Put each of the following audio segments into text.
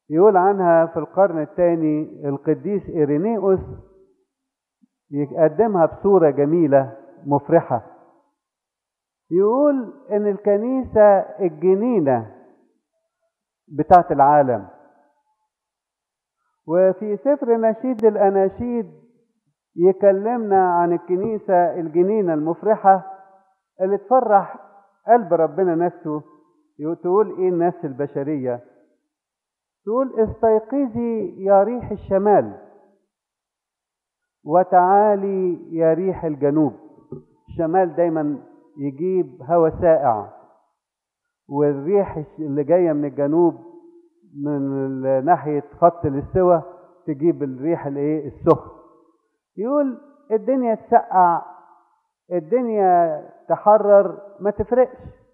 يقول عنها في القرن الثاني القديس إيرينيوس، يقدمها بصورة جميلة مفرحة. يقول إن الكنيسة الجنينة بتاعت العالم. وفي سفر نشيد الأناشيد يكلمنا عن الكنيسة الجنينة المفرحة اللي تفرح قلب ربنا نفسه. تقول إيه النفس البشرية؟ تقول استيقظي يا ريح الشمال وتعالي يا ريح الجنوب. الشمال دايما يجيب هواء ساقع، والريح اللي جاية من الجنوب من ناحية خط الاستواء تجيب الريح السخن. يقول الدنيا تسقع، الدنيا تحرر، ما تفرقش.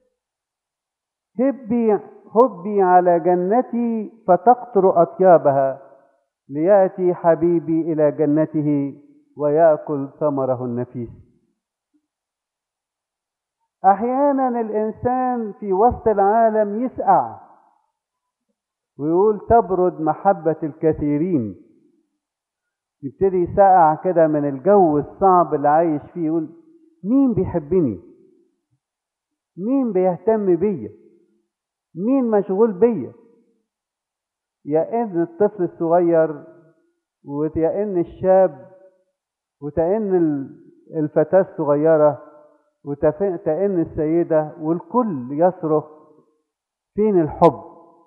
هبي على جنتي فتقطر أطيابها، ليأتي حبيبي إلى جنته ويأكل ثمره النفيس. أحيانا الإنسان في وسط العالم يسقع ويقول تبرد محبة الكثيرين، يبتدي يسقع كده من الجو الصعب اللي عايش فيه. يقول مين بيحبني؟ مين بيهتم بيا؟ مين مشغول بيا؟ يئن الطفل الصغير ويئن الشاب وتئن الفتاة الصغيرة وتئن السيدة، والكل يصرخ فين الحب؟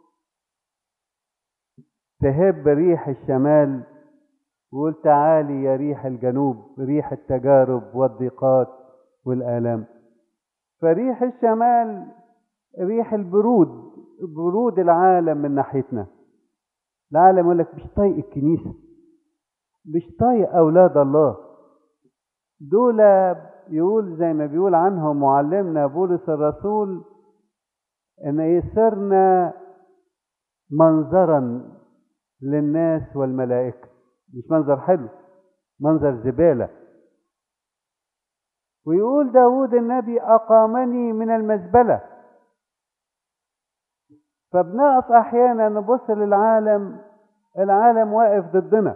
تهب ريح الشمال وقول تعالي يا ريح الجنوب، ريح التجارب والضيقات والآلام. فريح الشمال ريح البرود، برود العالم من ناحيتنا. العالم يقول لك مش طايق الكنيسة، مش طايق أولاد الله دول. يقول زي ما بيقول عنهم معلمنا بولس الرسول ان يصرنا منظرا للناس والملائكة. مش منظر حلو، منظر زبالة. ويقول داود النبي أقامني من المزبلة. فبنقف أحيانا نبص للعالم، العالم واقف ضدنا،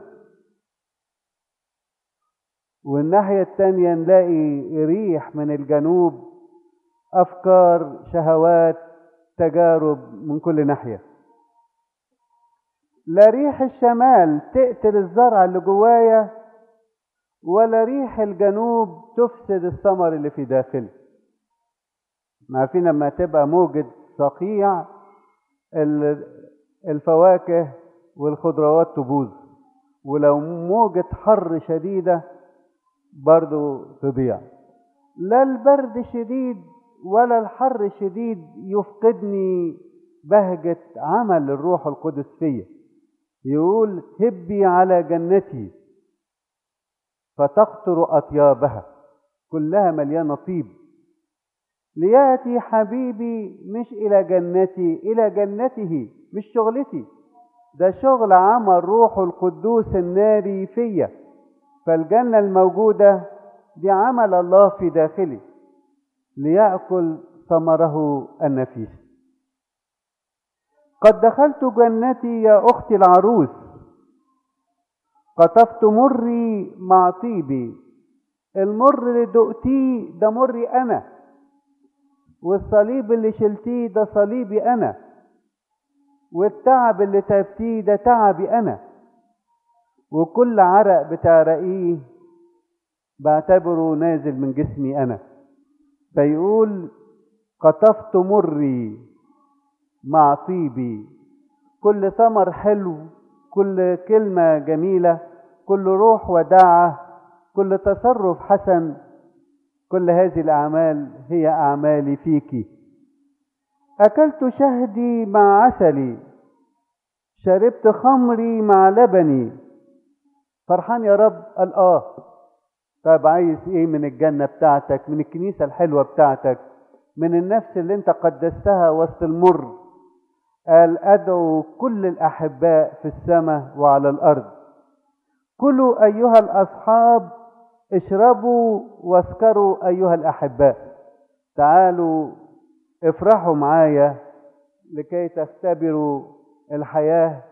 والناحية التانية نلاقي ريح من الجنوب، أفكار، شهوات، تجارب من كل ناحية. لا ريح الشمال تقتل الزرع اللي جوايا، ولا ريح الجنوب تفسد الثمر اللي في داخلي. عارفين لما تبقى موجة صقيع الفواكه والخضروات تبوظ، ولو موجة حر شديدة برضو تضيع. لا البرد شديد ولا الحر شديد يفقدني بهجة عمل الروح القدس فيا. يقول هبي على جنتي فتقطر أطيابها، كلها مليانة طيب. ليأتي حبيبي مش إلى جنتي، إلى جنته. مش شغلتي، ده شغل عمل روح القدوس الناري فيا. فالجنة الموجودة دي عمل الله في داخلي ليأكل ثمره النفيس. قد دخلت جنتي يا أختي العروس، قطفت مري مع طيبي. المر اللي دقتيه ده مري أنا، والصليب اللي شلتيه ده صليبي أنا، والتعب اللي تعبتيه ده تعبي أنا، وكل عرق بتعرقيه بعتبره نازل من جسمي أنا. فيقول قطفت مري مع طيبي. كل ثمر حلو، كل كلمة جميلة، كل روح وداعة، كل تصرف حسن، كل هذه الأعمال هي أعمالي فيك. أكلت شهدي مع عسلي، شربت خمري مع لبني. فرحان يا رب؟ قال طيب عايز ايه من الجنة بتاعتك، من الكنيسة الحلوة بتاعتك، من النفس اللي انت قدستها وسط المر؟ قال أدعو كل الأحباء في السماء وعلى الأرض، كلوا أيها الأصحاب، اشربوا واسكروا أيها الأحباء. تعالوا افرحوا معايا لكي تختبروا الحياة